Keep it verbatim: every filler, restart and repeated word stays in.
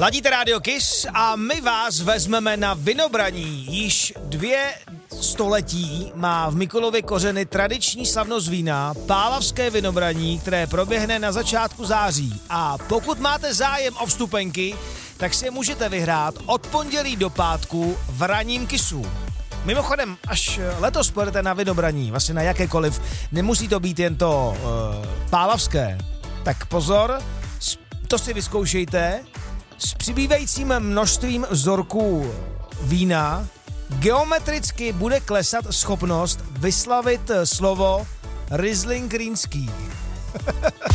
Ladíte Radio Kiss a my vás vezmeme na vinobraní. Již dvě století má v Mikulově kořeny tradiční slavnost vína, pálavské vinobraní, které proběhne na začátku září. A pokud máte zájem o vstupenky, tak si je můžete vyhrát od pondělí do pátku v ranním Kissu. Mimochodem, až letos pojedete na vinobraní, vlastně na jakékoliv, nemusí to být jen to uh, pálavské, tak pozor, to si vyzkoušejte. S přibývajícím množstvím vzorků vína geometricky bude klesat schopnost vyslavit slovo Riesling rýnský.